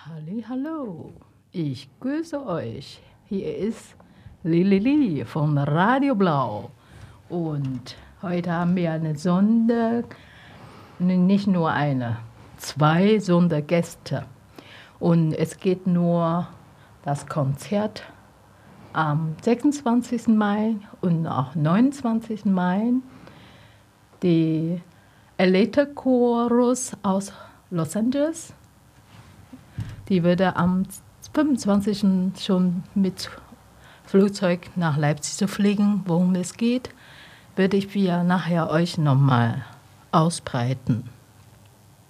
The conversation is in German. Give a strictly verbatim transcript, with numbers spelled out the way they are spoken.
Hallo, ich grüße euch. Hier ist Lili von Radio Blau. Und heute haben wir eine Sonder, nicht nur eine, zwei Sondergäste. Und es geht nur das Konzert am sechsundzwanzigsten Mai und auch neunundzwanzigsten Mai. Die Elite Chorus aus Los Angeles. Die würde am fünfundzwanzigsten schon mit Flugzeug nach Leipzig zu fliegen. Worum es geht, würde ich wir nachher euch nochmal ausbreiten.